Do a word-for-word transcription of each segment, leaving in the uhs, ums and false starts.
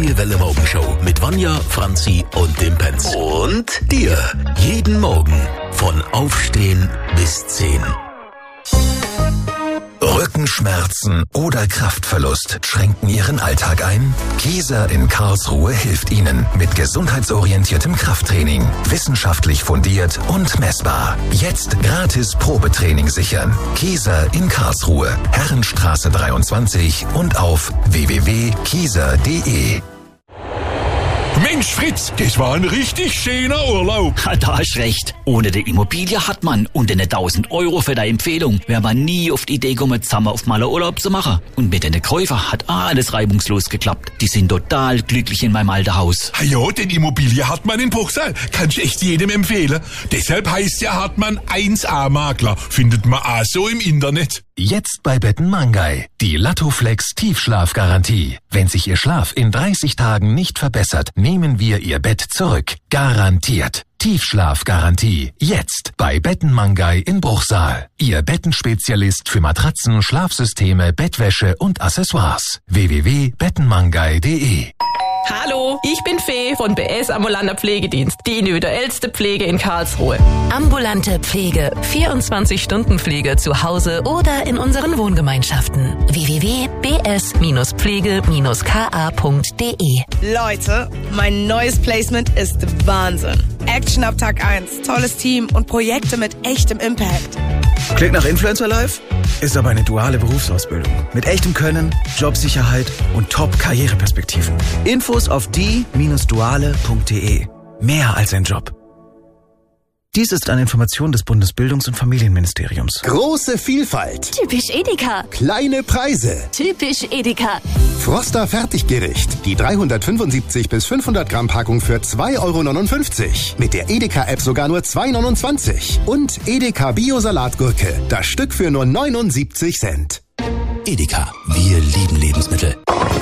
neue Welle Morgenshow mit Vanja, Franzi und dem Benz. Und dir. Jeden Morgen von Aufstehen bis zehn. Rückenschmerzen oder Kraftverlust schränken Ihren Alltag ein? Kieser in Karlsruhe hilft Ihnen mit gesundheitsorientiertem Krafttraining, wissenschaftlich fundiert und messbar. Jetzt gratis Probetraining sichern. Kieser in Karlsruhe, Herrenstraße dreiundzwanzig und auf w w w punkt kieser punkt de. Mensch, Fritz, das war ein richtig schöner Urlaub. Da hast recht. Ohne die Immobilie hat man und eine tausend Euro für deine Empfehlung wäre man nie auf die Idee gekommen, zusammen auf Maler Urlaub zu machen. Und mit den Käufer hat alles reibungslos geklappt. Die sind total glücklich in meinem alten Haus. Ja, den Immobilie Hartmann in Bruchsal kann ich echt jedem empfehlen. Deshalb heißt ja Hartmann eins A Makler. Findet man auch so im Internet. Jetzt bei Bettenmangai. Die Lattoflex Tiefschlafgarantie. Wenn sich Ihr Schlaf in dreißig Tagen nicht verbessert, nehmen wir Ihr Bett zurück. Garantiert. Tiefschlafgarantie. Jetzt bei Bettenmangai in Bruchsal. Ihr Bettenspezialist für Matratzen, Schlafsysteme, Bettwäsche und Accessoires. w w w punkt bettenmangai punkt de. Hallo, ich bin Fee von B S Ambulanter Pflegedienst, die individuellste Pflege in Karlsruhe. Ambulante Pflege, vierundzwanzig Stunden Pflege zu Hause oder in unseren Wohngemeinschaften. w w w punkt b s pflege k a punkt de. Leute, mein neues Placement ist Wahnsinn. Action ab Tag eins, tolles Team und Projekte mit echtem Impact. Klingt nach Influencer Life? Ist aber eine duale Berufsausbildung. Mit echtem Können, Jobsicherheit und Top-Karriereperspektiven. Infos auf die Bindestrich duale punkt de. Mehr als ein Job. Dies ist eine Information des Bundesbildungs- und Familienministeriums. Große Vielfalt. Typisch Edeka. Kleine Preise. Typisch Edeka. Froster Fertiggericht. Die dreihundertfünfundsiebzig bis fünfhundert Gramm Packung für zwei Euro neunundfünfzig. Mit der Edeka-App sogar nur zwei Euro neunundzwanzig. Und Edeka Bio-Salatgurke. Das Stück für nur neunundsiebzig Cent. Edeka. Wir lieben Lebensmittel.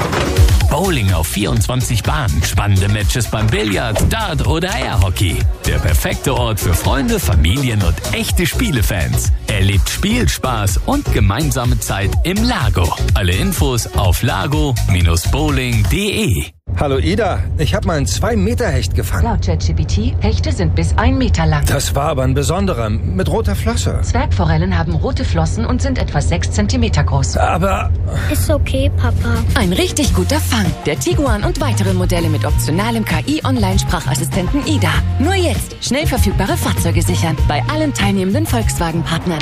Bowling auf vierundzwanzig Bahnen, spannende Matches beim Billard, Dart oder Airhockey. Der perfekte Ort für Freunde, Familien und echte Spielefans. Erlebt Spielspaß und gemeinsame Zeit im Lago. Alle Infos auf lago Bindestrich bowling punkt de. Hallo Ida, ich habe mal einen zwei Meter Hecht gefangen. Laut ChatGPT, Hechte sind bis ein Meter lang. Das war aber ein besonderer, mit roter Flosse. Zwergforellen haben rote Flossen und sind etwa sechs Zentimeter groß. Aber... Ist okay, Papa. Ein richtig guter Fang. Der Tiguan und weitere Modelle mit optionalem K I-Online-Sprachassistenten Ida. Nur jetzt schnell verfügbare Fahrzeuge sichern. Bei allen teilnehmenden Volkswagen-Partnern.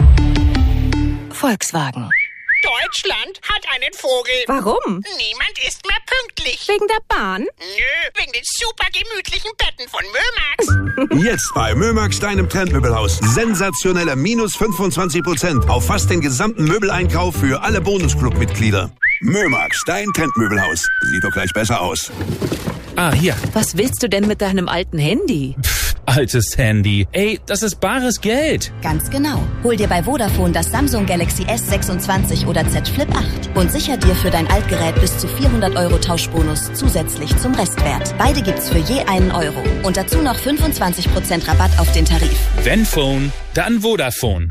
Volkswagen. Deutschland hat einen Vogel. Warum? Niemand ist mehr pünktlich. Wegen der Bahn? Nö, wegen den super gemütlichen Betten von Mömax. Jetzt bei Mömax, deinem Trendmöbelhaus. Sensationelle minus fünfundzwanzig Prozent auf fast den gesamten Möbeleinkauf für alle Bonusclub-Mitglieder. Mömax, dein Trendmöbelhaus. Sieht doch gleich besser aus. Ah, hier. Was willst du denn mit deinem alten Handy? Pff, altes Handy. Ey, das ist bares Geld. Ganz genau. Hol dir bei Vodafone das Samsung Galaxy S sechsundzwanzig oder Z Flip acht und sicher dir für dein Altgerät bis zu vierhundert Euro Tauschbonus zusätzlich zum Restwert. Beide gibt's für je einen Euro. Und dazu noch fünfundzwanzig Prozent Rabatt auf den Tarif. Wenn Phone, dann Vodafone.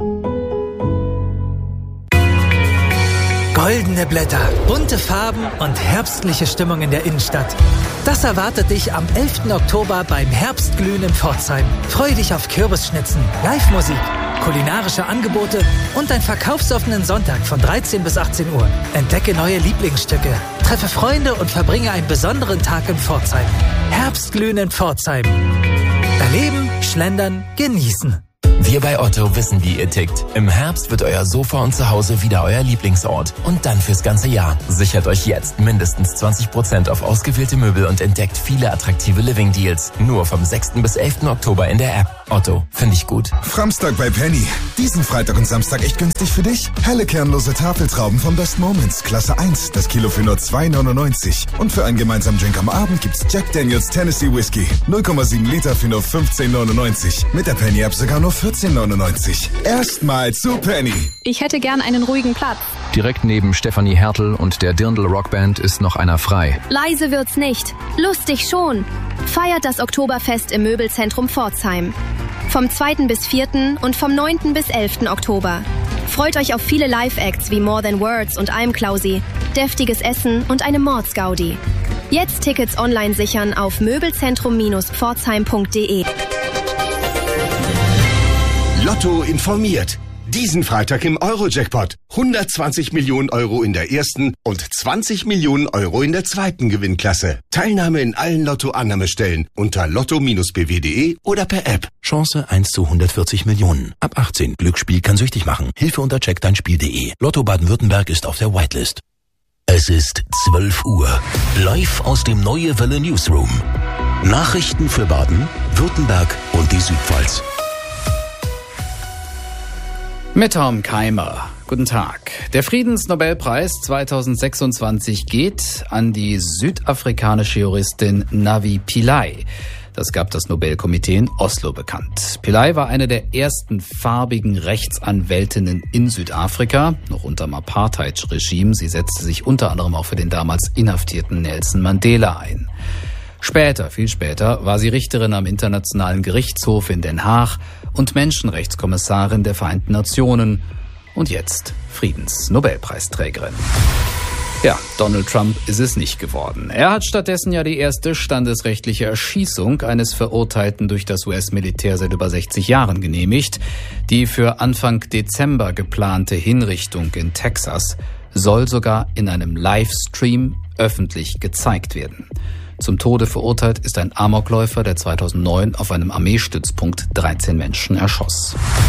Goldene Blätter, bunte Farben und herbstliche Stimmung in der Innenstadt. Das erwartet dich am elften Oktober beim Herbstglühen in Pforzheim. Freu dich auf Kürbisschnitzen, Live-Musik, kulinarische Angebote und einen verkaufsoffenen Sonntag von dreizehn bis achtzehn Uhr. Entdecke neue Lieblingsstücke, treffe Freunde und verbringe einen besonderen Tag in Pforzheim. Herbstglühen in Pforzheim. Erleben, schlendern, genießen. Wir bei Otto wissen, wie ihr tickt. Im Herbst wird euer Sofa und Zuhause wieder euer Lieblingsort. Und dann fürs ganze Jahr. Sichert euch jetzt mindestens zwanzig Prozent auf ausgewählte Möbel und entdeckt viele attraktive Living-Deals. Nur vom sechsten bis elften Oktober in der App. Otto, finde ich gut. Framstag bei Penny. Diesen Freitag und Samstag echt günstig für dich. Helle kernlose Tafeltrauben von Best Moments. Klasse eins. Das Kilo für nur zwei neunundneunzig. Und für einen gemeinsamen Drink am Abend gibt's Jack Daniels Tennessee Whiskey. null Komma sieben Liter für nur fünfzehn neunundneunzig. Mit der Penny-App sogar nur vierzehn neunundneunzig. Erstmal zu Penny. Ich hätte gern einen ruhigen Platz. Direkt neben Stefanie Hertel und der Dirndl Rockband ist noch einer frei. Leise wird's nicht. Lustig schon. Feiert das Oktoberfest im Möbelzentrum Pforzheim. Vom zweiten bis vierten und vom neunten bis elften Oktober. Freut euch auf viele Live-Acts wie More Than Words und Almklausi, deftiges Essen und eine Mordsgaudi. Jetzt Tickets online sichern auf möbelzentrum Bindestrich pforzheim Punkt de. Lotto informiert. Diesen Freitag im Euro-Jackpot. hundertzwanzig Millionen Euro in der ersten und zwanzig Millionen Euro in der zweiten Gewinnklasse. Teilnahme in allen Lotto-Annahmestellen unter lotto Bindestrich b w punkt de oder per App. Chance eins zu hundertvierzig Millionen. Ab achtzehn. Glücksspiel kann süchtig machen. Hilfe unter check dein Spiel punkt de. Lotto Baden-Württemberg ist auf der Whitelist. Es ist zwölf Uhr. Live aus dem Neue Welle Newsroom. Nachrichten für Baden, Württemberg und die Südpfalz. Mit Tom Keimer. Guten Tag. Der Friedensnobelpreis zweitausendsechsundzwanzig geht an die südafrikanische Juristin Navi Pillay. Das gab das Nobelkomitee in Oslo bekannt. Pillay war eine der ersten farbigen Rechtsanwältinnen in Südafrika, noch unter dem Apartheid-Regime. Sie setzte sich unter anderem auch für den damals inhaftierten Nelson Mandela ein. Später, viel später, war sie Richterin am Internationalen Gerichtshof in Den Haag und Menschenrechtskommissarin der Vereinten Nationen und jetzt Friedensnobelpreisträgerin. Ja, Donald Trump ist es nicht geworden. Er hat stattdessen ja die erste standesrechtliche Erschießung eines Verurteilten durch das U S-Militär seit über sechzig Jahren genehmigt. Die für Anfang Dezember geplante Hinrichtung in Texas soll sogar in einem Livestream öffentlich gezeigt werden. Zum Tode verurteilt ist ein Amokläufer, der zweitausendneun auf einem Armeestützpunkt dreizehn Menschen erschoss.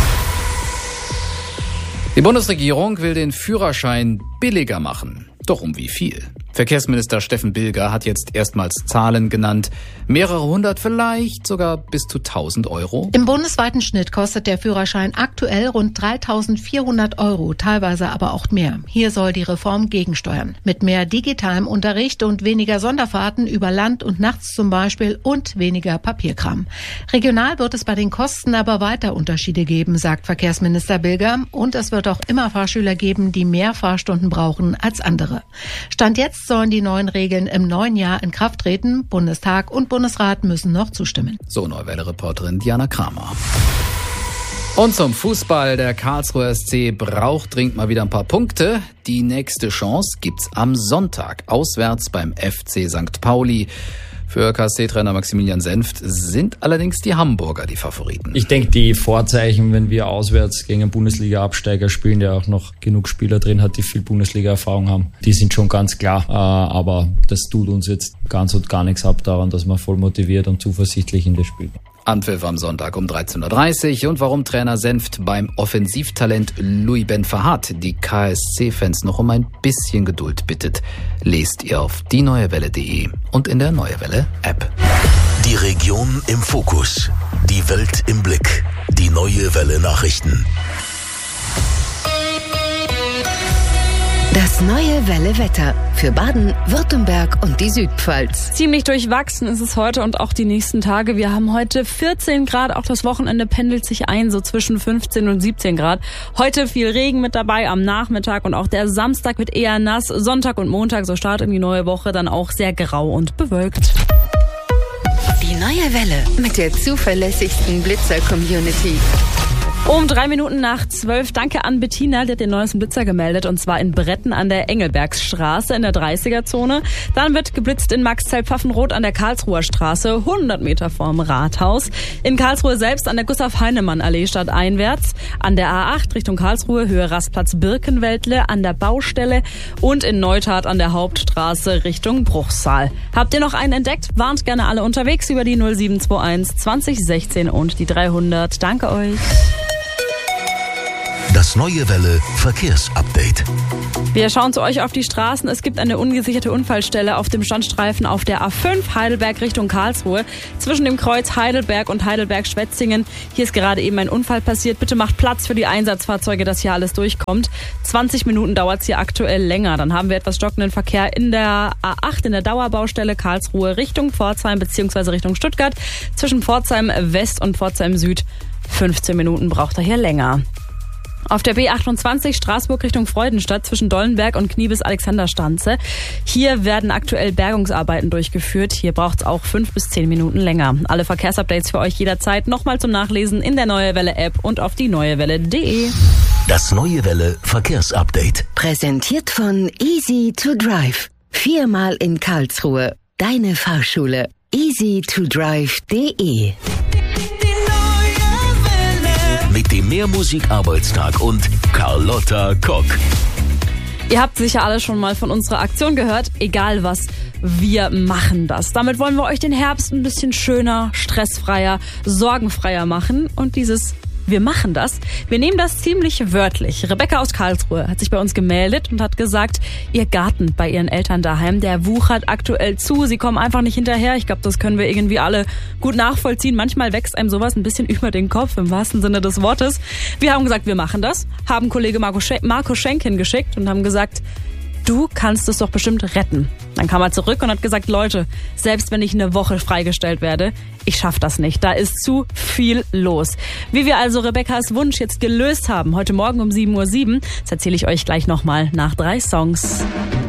Die Bundesregierung will den Führerschein billiger machen. Doch um wie viel? Verkehrsminister Steffen Bilger hat jetzt erstmals Zahlen genannt. Mehrere hundert, vielleicht sogar bis zu tausend Euro. Im bundesweiten Schnitt kostet der Führerschein aktuell rund dreitausendvierhundert Euro, teilweise aber auch mehr. Hier soll die Reform gegensteuern. Mit mehr digitalem Unterricht und weniger Sonderfahrten über Land und nachts zum Beispiel und weniger Papierkram. Regional wird es bei den Kosten aber weiter Unterschiede geben, sagt Verkehrsminister Bilger. Und es wird auch immer Fahrschüler geben, die mehr Fahrstunden brauchen als andere. Stand jetzt sollen die neuen Regeln im neuen Jahr in Kraft treten. Bundestag und Bundesrat müssen noch zustimmen. So, Neuwelle-Reporterin Diana Kramer. Und zum Fußball. Der Karlsruher S C braucht dringend mal wieder ein paar Punkte. Die nächste Chance gibt's am Sonntag. Auswärts beim F C Sankt Pauli. Für K S C-Trainer Maximilian Senft sind allerdings die Hamburger die Favoriten. Ich denke, die Vorzeichen, wenn wir auswärts gegen einen Bundesliga-Absteiger spielen, der auch noch genug Spieler drin hat, die viel Bundesliga-Erfahrung haben, die sind schon ganz klar. Aber das tut uns jetzt ganz und gar nichts ab daran, dass wir voll motiviert und zuversichtlich in das Spiel. Anpfiff am Sonntag um dreizehn Uhr dreißig und warum Trainer Senft beim Offensivtalent Louis Ben Fahad die K S C-Fans noch um ein bisschen Geduld bittet, lest ihr auf die neue welle punkt de und in der Neue Welle App. Die Region im Fokus, die Welt im Blick, die Neue Welle Nachrichten. Das Neue Welle Wetter für Baden, Württemberg und die Südpfalz. Ziemlich durchwachsen ist es heute und auch die nächsten Tage. Wir haben heute vierzehn Grad, auch das Wochenende pendelt sich ein, so zwischen fünfzehn und siebzehn Grad. Heute viel Regen mit dabei am Nachmittag und auch der Samstag wird eher nass. Sonntag und Montag, so startet in die neue Woche, dann auch sehr grau und bewölkt. Die Neue Welle mit der zuverlässigsten Blitzer-Community. Um drei Minuten nach zwölf. Danke an Bettina, die hat den neuesten Blitzer gemeldet, und zwar in Bretten an der Engelbergsstraße in der dreißiger-Zone. Dann wird geblitzt in Maxzell-Pfaffenroth an der Karlsruher Straße, hundert Meter vorm Rathaus. In Karlsruhe selbst an der Gustav-Heinemann-Allee stadteinwärts. An der A acht Richtung Karlsruhe, Höhe Rastplatz Birkenwäldle, an der Baustelle und in Neustadt an der Hauptstraße Richtung Bruchsal. Habt ihr noch einen entdeckt? Warnt gerne alle unterwegs über die null sieben zwei eins zwanzig sechzehn und die dreihundert. Danke euch. Das Neue Welle Verkehrsupdate. Wir schauen zu euch auf die Straßen. Es gibt eine ungesicherte Unfallstelle auf dem Standstreifen auf der A fünf Heidelberg Richtung Karlsruhe. Zwischen dem Kreuz Heidelberg und Heidelberg-Schwetzingen. Hier ist gerade eben ein Unfall passiert. Bitte macht Platz für die Einsatzfahrzeuge, dass hier alles durchkommt. zwanzig Minuten dauert es hier aktuell länger. Dann haben wir etwas stockenden Verkehr in der A acht in der Dauerbaustelle Karlsruhe Richtung Pforzheim bzw. Richtung Stuttgart. Zwischen Pforzheim West und Pforzheim Süd. fünfzehn Minuten braucht er hier länger. Auf der B achtundzwanzig Straßburg Richtung Freudenstadt zwischen Dollenberg und Kniebis-Alexanderstanze. Hier werden aktuell Bergungsarbeiten durchgeführt. Hier braucht es auch fünf bis zehn Minuten länger. Alle Verkehrsupdates für euch jederzeit nochmal zum Nachlesen in der Neue Welle App und auf die neuewelle punkt de. Das Neue Welle Verkehrsupdate. Präsentiert von Easy to Drive. Viermal in Karlsruhe. Deine Fahrschule. easy to drive punkt de Mit dem Mehrmusik-Arbeitstag und Carlotta Kock. Ihr habt sicher alle schon mal von unserer Aktion gehört. Egal was, wir machen das. Damit wollen wir euch den Herbst ein bisschen schöner, stressfreier, sorgenfreier machen. Und dieses Wir machen das. Wir nehmen das ziemlich wörtlich. Rebecca aus Karlsruhe hat sich bei uns gemeldet und hat gesagt, ihr Garten bei ihren Eltern daheim, der wuchert aktuell zu. Sie kommen einfach nicht hinterher. Ich glaube, das können wir irgendwie alle gut nachvollziehen. Manchmal wächst einem sowas ein bisschen über den Kopf, im wahrsten Sinne des Wortes. Wir haben gesagt, wir machen das. Haben Kollege Marco, Schen- Marco Schenk hingeschickt und haben gesagt, du kannst es doch bestimmt retten. Dann kam er zurück und hat gesagt, Leute, selbst wenn ich eine Woche freigestellt werde, ich schaff das nicht. Da ist zu viel los. Wie wir also Rebecca's Wunsch jetzt gelöst haben, heute Morgen um sieben Uhr sieben, das erzähle ich euch gleich nochmal nach drei Songs.